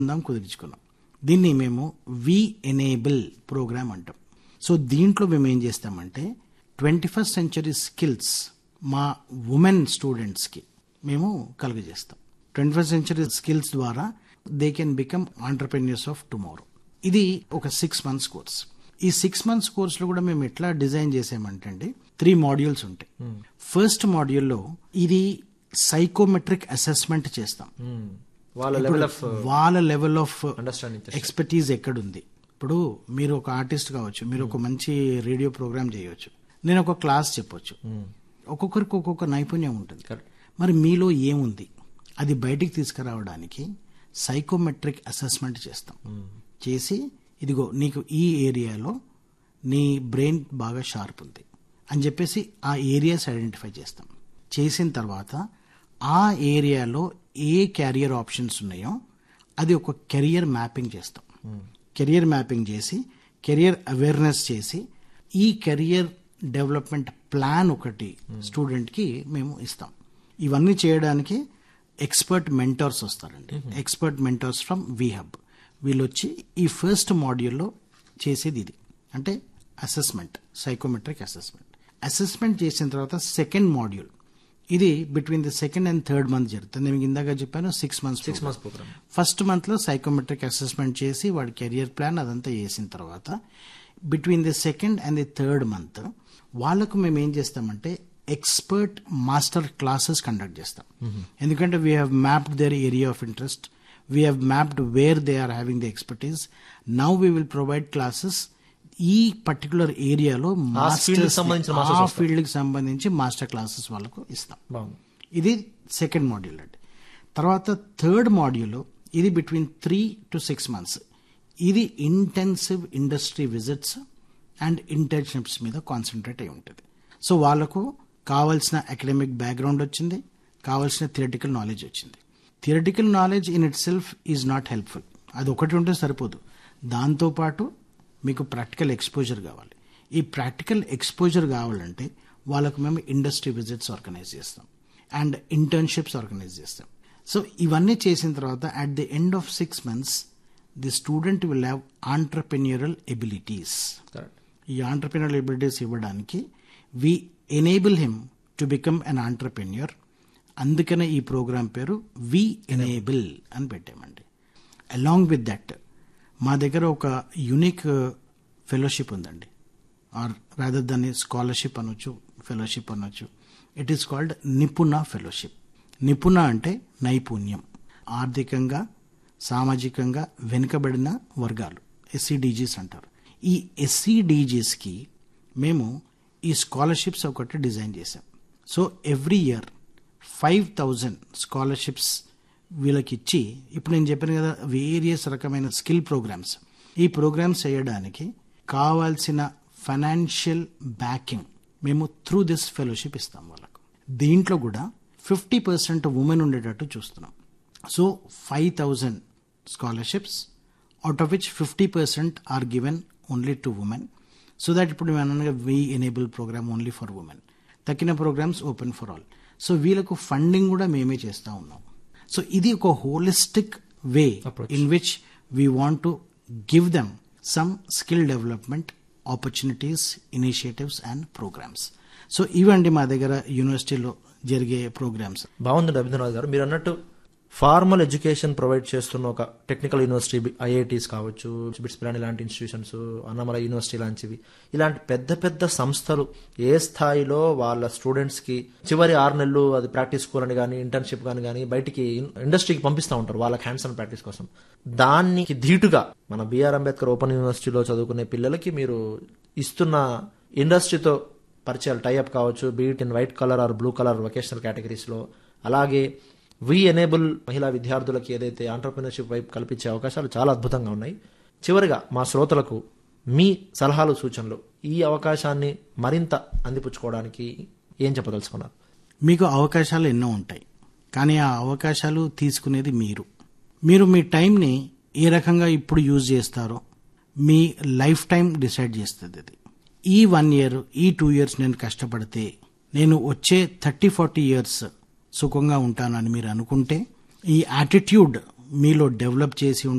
కుదిరించుకున్నాం. దీన్ని మేము వి enable programme అంటాం. సో దీంట్లో మేము ఏం చేస్తామంటే 21st century స్కిల్స్ మా ఉమెన్ స్టూడెంట్స్కి మేము కలుగజేస్తాం. 21st century స్కిల్స్ ద్వారా they can become entrepreneurs of tomorrow. ఇది ఒక 6 months కోర్స్. ఈ 6 months కోర్సులో కూడా మేము ఎట్లా డిజైన్ చేసామంటే అండి 3 modules ఉంటాయి. ఫస్ట్ మాడ్యూల్లో ఇది సైకోమెట్రిక్ అసెస్మెంట్ చేస్తాం. వాళ్ళ లెవెల్ ఆఫ్ ఎక్స్పర్టీజ్ ఎక్కడుంది. ఇప్పుడు మీరు ఒక ఆర్టిస్ట్ కావచ్చు, మీరు ఒక మంచి రేడియో ప్రోగ్రామ్ చేయవచ్చు, నేను ఒక క్లాస్ చెప్పొచ్చు. ఒక్కొక్కరికి ఒక్కొక్క నైపుణ్యం ఉంటుంది. మరి మీలో ఏముంది అది బయటికి తీసుకురావడానికి సైకోమెట్రిక్ అసెస్మెంట్ చేస్తాం. చేసి ఇదిగో నీకు ఈ ఏరియాలో నీ బ్రెయిన్ బాగా షార్ప్ ఉంది అని చెప్పేసి ఆ ఏరియాస్ ఐడెంటిఫై చేస్తాం. చేసిన తర్వాత ఆ ఏరియాలో ఏ క్యారియర్ ఆప్షన్స్ ఉన్నాయో అది ఒక కెరియర్ మ్యాపింగ్ చేస్తాం. కెరియర్ మ్యాపింగ్ చేసి కెరియర్ అవేర్నెస్ చేసి ఈ కెరియర్ డెవలప్మెంట్ ప్లాన్ ఒకటి స్టూడెంట్కి మేము ఇస్తాం. ఇవన్నీ చేయడానికి ఎక్స్పర్ట్ మెంటర్స్ వస్తారండి. Expert mentors from వీహబ్. వీళ్ళు వచ్చి ఈ ఫస్ట్ మాడ్యూల్లో చేసేది ఇది అంటే అసెస్మెంట్, సైకోమెట్రిక్ అసెస్మెంట్ చేసిన తర్వాత సెకండ్ మాడ్యూల్ ఇది between the 2nd and 3rd month జరుగుతుంది. నేను ఇందాక చెప్పాను 6 months ప్రోగ్రామ్. ఫస్ట్ మంత్లో సైకోమెట్రిక్ అసెస్మెంట్ చేసి వాడి కెరియర్ ప్లాన్ అదంతా చేసిన తర్వాత between the 2nd and the 3rd month వాళ్ళకు మేము ఏం చేస్తామంటే ఎక్స్పర్ట్ మాస్టర్ క్లాసెస్ కండక్ట్ చేస్తాం. ఎందుకంటే we have mapped there area of interest, we have mapped where they are having the expertise. Now we will provide classes ఈ particular ఏరియాలో ఆ field కి సంబంధించి మాస్టర్ క్లాసెస్ వాళ్ళకు ఇస్తాం. ఇది సెకండ్ మాడ్యూల్ అండి. తర్వాత థర్డ్ మాడ్యూల్ ఇది బిట్వీన్ 3 to 6 months. ఇది intensive industry visits and internships మీద కాన్సన్ట్రేట్ అయి ఉంటుంది. సో వాళ్ళకు కావాల్సిన అకాడమిక్ బ్యాక్గ్రౌండ్ వచ్చింది, కావాల్సిన థియరిటికల్ నాలెడ్జ్ వచ్చింది. Theoretical knowledge in it self is not helpful. అది ఒకటి ఉంటే సరిపోదు, దాంతోపాటు మీకు ప్రాక్టికల్ ఎక్స్పోజర్ కావాలి. ఈ ప్రాక్టికల్ ఎక్స్పోజర్ కావాలంటే వాళ్ళకు మేము ఇండస్ట్రీ విజిట్స్ ఆర్గనైజ్ చేస్తాం అండ్ ఇంటర్న్షిప్స్ ఆర్గనైజ్ చేస్తాం. సో ఇవన్నీ చేసిన తర్వాత at the end of 6 months the student will have entrepreneurial abilities. ఈ ఆంటర్ప్రెన్యూరల్ ఎబిలిటీస్ ఇవ్వడానికి వి enable him to become an entrepreneur. అందుకనే ఈ ప్రోగ్రాం పేరు వి ఎనేబుల్ అని పెట్టామండి. అలాంగ్ విత్ దట్ మా దగ్గర ఒక యూనిక్ ఫెలోషిప్ ఉందండి, ఆర్ రాదర్ దాన్ని స్కాలర్షిప్ అనొచ్చు, ఫెలోషిప్ అనొచ్చు. It is called Nipuna fellowship. నిపుణ అంటే నైపుణ్యం. ఆర్థికంగా సామాజికంగా వెనుకబడిన వర్గాలు SCDGs అంటారు. ఈ SCDGsకి మేము ఈ స్కాలర్షిప్స్ ఒకటి డిజైన్ చేశాం. సో ఎవ్రీ ఇయర్ 5,000 స్కాలర్షిప్స్ వీళ్ళకి ఇచ్చి, ఇప్పుడు నేను చెప్పాను కదా వేరియస్ రకమైన స్కిల్ ప్రోగ్రామ్స్, ఈ ప్రోగ్రామ్స్ చేయడానికి కావాల్సిన ఫైనాన్షియల్ బ్యాకింగ్ మేము త్రూ దిస్ ఫెలోషిప్ ఇస్తాం వాళ్ళకు. దీంట్లో కూడా 50% ఉమెన్ ఉండేటట్టు చూస్తున్నాం. So 5,000 scholarships out of which 50% are given only to women. So that ఇప్పుడు మేము వి enable programme only for women, తక్కిన programmes open for all. So వీళ్ళకు ఫండింగ్ కూడా మేమే చేస్తూ ఉన్నాం. సో ఇది ఒక holistic way in which we want to give them some skill development opportunities, initiatives and programmes. So ఇవండి మా దగ్గర యూనివర్సిటీలో జరిగే ప్రోగ్రామ్స్. బాగుంది రవీంద్రనాథ్ గారు, మీరు అన్నట్టు ఫార్మల్ ఎడ్యుకేషన్ ప్రొవైడ్ చేస్తున్న ఒక టెక్నికల్ యూనివర్సిటీ, IITs కావచ్చు, బిట్స్ పిలాని లాంటి ఇన్స్టిట్యూషన్స్, అన్నమల యూనివర్సిటీ లాంటివి, ఇలాంటి పెద్ద పెద్ద సంస్థలు ఏ స్థాయిలో వాళ్ళ స్టూడెంట్స్కి చివరి 6 నెలలు అది ప్రాక్టీస్ స్కూల్ అని కానీ ఇంటర్న్షిప్ కానీ బయటికి ఇండస్ట్రీకి పంపిస్తూ ఉంటారు వాళ్ళకి హ్యాండ్స్ ఆన్ ప్రాక్టీస్ కోసం. దానికి ధీటుగా మన బిఆర్ అంబేద్కర్ ఓపెన్ యూనివర్సిటీలో చదువుకునే పిల్లలకి మీరు ఇస్తున్న ఇండస్ట్రీతో పరిచయాలు, టైఅప్ కావచ్చు, beat in white colour or blue colour vocational కేటగిరీస్లో, అలాగే వి ఎనేబుల్ మహిళా విద్యార్థులకి ఏదైతే ఆంటర్ప్రినర్షిప్ వైపు కల్పించే అవకాశాలు చాలా అద్భుతంగా ఉన్నాయి. చివరిగా మా శ్రోతలకు మీ సలహాలు, సూచనలు, ఈ అవకాశాన్ని మరింత అందిపుచ్చుకోవడానికి ఏం చెప్పదలుచుకున్నారు? మీకు అవకాశాలు ఎన్నో ఉంటాయి, కానీ ఆ అవకాశాలు తీసుకునేది మీరు మీ టైంని ఏ రకంగా ఇప్పుడు యూజ్ చేస్తారో మీ లైఫ్ టైం డిసైడ్ చేస్తుంది. అది ఈ 1 year, ఈ 2 years నేను కష్టపడితే నేను వచ్చే 30-40 years సుఖంగా ఉంటానని మీరు అనుకుంటే, ఈ యాటిట్యూడ్ మీలో డెవలప్ చేసి